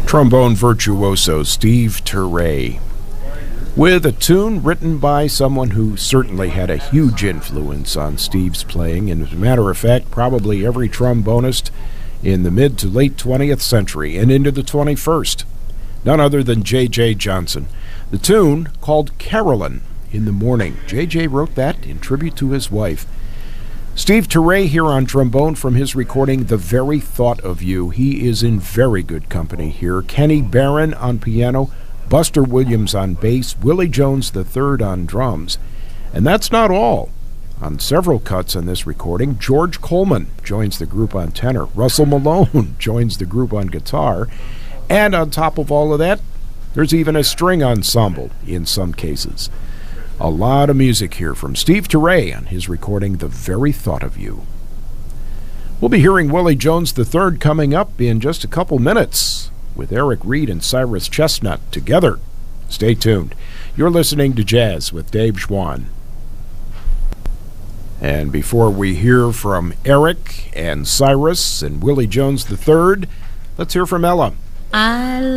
trombone virtuoso Steve Turre, with a tune written by someone who certainly had a huge influence on Steve's playing, and as a matter of fact, probably every trombonist in the mid to late 20th century and into the 21st. None other than J.J. Johnson. The tune, called Carolyn in the Morning. J.J. wrote that in tribute to his wife. Steve Turre here on trombone from his recording The Very Thought of You. He is in very good company here. Kenny Barron on piano, Buster Williams on bass, Willie Jones III on drums. And that's not all. On several cuts on this recording, George Coleman joins the group on tenor. Russell Malone joins the group on guitar. And on top of all of that, there's even a string ensemble in some cases. A lot of music here from Steve Turre on his recording The Very Thought of You. We'll be hearing Willie Jones III coming up in just a couple minutes with Eric Reed and Cyrus Chestnut together. Stay tuned. You're listening to Jazz with Dave Schwann. And before we hear from Eric and Cyrus and Willie Jones III, let's hear from Ella.